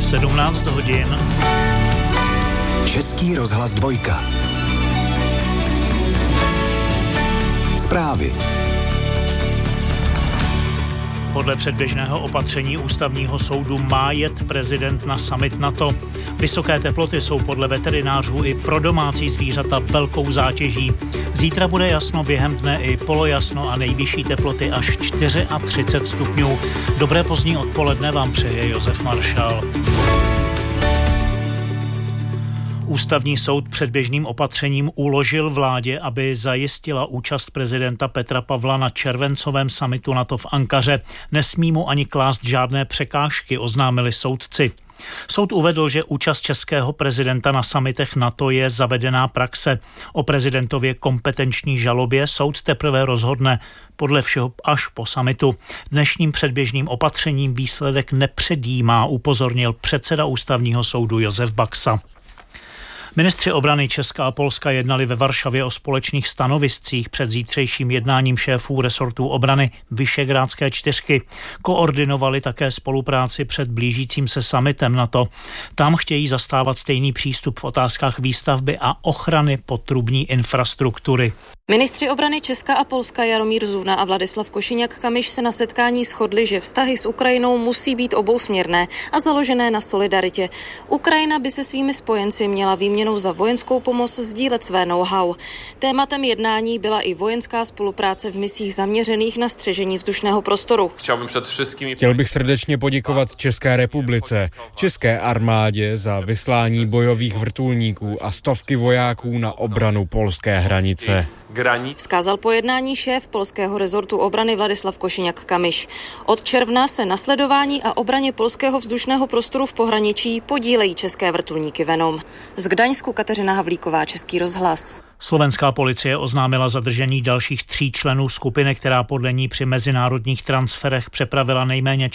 17 hodin. Český rozhlas 2. Zprávy. Podle předběžného opatření ústavního soudu má jet prezident na summit NATO. Vysoké teploty jsou podle veterinářů i pro domácí zvířata velkou zátěží. Zítra bude jasno během dne i polojasno a nejvyšší teploty až 34 stupňů. Dobré pozdní odpoledne vám přeje Josef Maršál. Ústavní soud předběžným opatřením uložil vládě, aby zajistila účast prezidenta Petra Pavla na červencovém summitu NATO v Ankaře. Nesmí mu ani klást žádné překážky, oznámili soudci. Soud uvedl, že účast českého prezidenta na summitech NATO je zavedená praxe. O prezidentově kompetenční žalobě soud teprve rozhodne podle všeho až po summitu. Dnešním předběžným opatřením výsledek nepředjímá, upozornil předseda ústavního soudu Josef Baxa. Ministři obrany Česka a Polska jednali ve Varšavě o společných stanoviscích před zítřejším jednáním šéfů resortů obrany Visegrádské čtyřky. Koordinovali také spolupráci před blížícím se summitem NATO. Tam chtějí zastávat stejný přístup v otázkách výstavby a ochrany potrubní infrastruktury. Ministři obrany Česka a Polska Jaromír Zuna a Vladislav Košíňak-Kamyš se na setkání shodli, že vztahy s Ukrajinou musí být obousměrné a založené na solidaritě. Ukrajina by se svými spojenci měla výměnou za vojenskou pomoc sdílet své know-how. Tématem jednání byla i vojenská spolupráce v misích zaměřených na střežení vzdušného prostoru. Chtěl bych srdečně poděkovat České republice, české armádě za vyslání bojových vrtulníků a stovky vojáků na obranu polské hranice. Vzkázal po jednání šéf polského rezortu obrany Vladislav Košíňak-Kamyš. Od června se na sledování a obraně polského vzdušného prostoru v pohraničí podílejí české vrtulníky Venom. Z Gdaňsku Kateřina Havlíková, Český rozhlas. Slovenská policie oznámila zadržení dalších 3 členů skupiny, která podle ní při mezinárodních transferech přepravila nejméně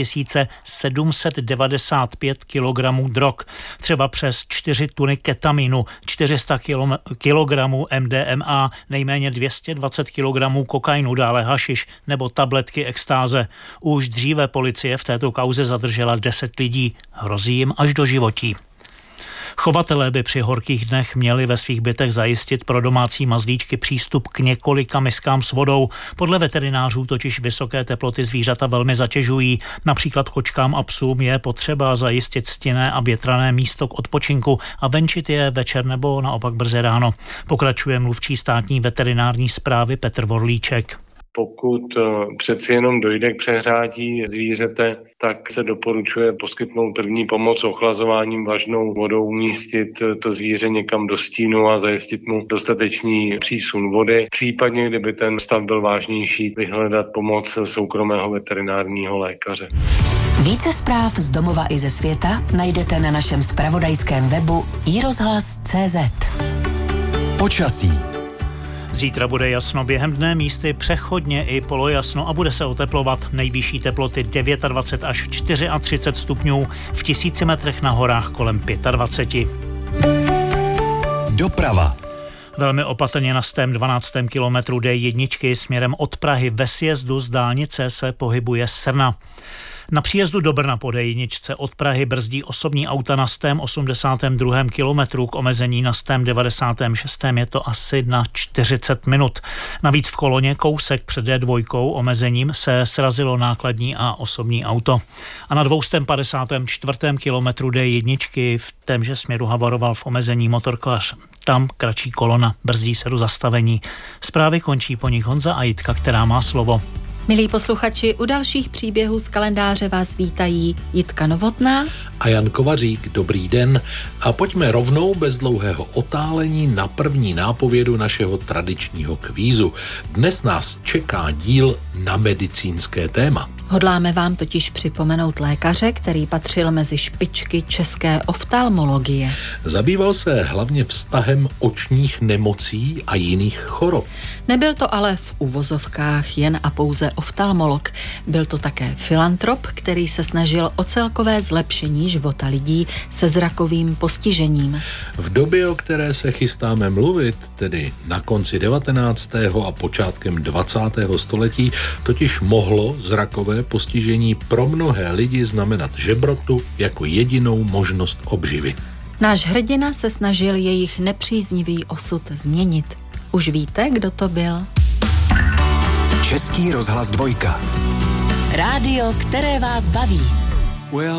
4795 kg drog, třeba přes 4 tuny ketaminu, 400 kg MDMA, nejméně 220 kg kokainu, dále hašiš nebo tabletky extáze. Už dříve policie v této kauze zadržela 10 lidí, hrozí jim až doživotí. Chovatelé by při horkých dnech měli ve svých bytech zajistit pro domácí mazlíčky přístup k několika miskám s vodou. Podle veterinářů totiž vysoké teploty zvířata velmi zatěžují. Například kočkám a psům je potřeba zajistit stinné a větrané místo k odpočinku a venčit je večer nebo naopak brzy ráno. Pokračuje mluvčí státní veterinární správy Petr Vorlíček. Pokud přeci jenom dojde k přehřátí zvířete, tak se doporučuje poskytnout první pomoc ochlazováním vlažnou vodou, umístit to zvíře někam do stínu a zajistit mu dostatečný přísun vody. Případně, kdyby ten stav byl vážnější, vyhledat pomoc soukromého veterinárního lékaře. Více zpráv z domova i ze světa najdete na našem zpravodajském webu iRozhlas.cz. Počasí. Zítra bude jasno během dne, místy přechodně i polojasno a bude se oteplovat. Nejvyšší teploty 29 až 34 stupňů, v 1000 metrech na horách kolem 25. Doprava. Velmi opatrně na 12. kilometru D1 směrem od Prahy ve sjezdu z dálnice se pohybuje srna. Na příjezdu do Brna po D1 od Prahy brzdí osobní auta na 82. kilometru, k omezení na 96. je to asi na 40 minut. Navíc v koloně kousek před D2 omezením se srazilo nákladní a osobní auto. A na 254. kilometru D1 v témže směru havaroval v omezení motorkář. Tam kratší kolona, brzdí se do zastavení. Zprávy končí po nich Honza a Jitka, která má slovo. Milí posluchači, u dalších příběhů z kalendáře vás vítají Jitka Novotná a Jan Kovařík. Dobrý den a pojďme rovnou bez dlouhého otálení na první nápovědu našeho tradičního kvízu. Dnes nás čeká díl na medicínské téma. Hodláme vám totiž připomenout lékaře, který patřil mezi špičky české oftalmologie. Zabýval se hlavně vztahem očních nemocí a jiných chorob. Nebyl to ale v uvozovkách jen a pouze oftalmolog. Byl to také filantrop, který se snažil o celkové zlepšení života lidí se zrakovým postižením. V době, o které se chystáme mluvit, tedy na konci 19. a počátkem 20. století, totiž mohlo zrakové postižení pro mnohé lidi znamenat žebrotu jako jedinou možnost obživy. Náš hrdina se snažil jejich nepříznivý osud změnit. Už víte, kdo to byl? Český rozhlas 2. Rádio, které vás baví.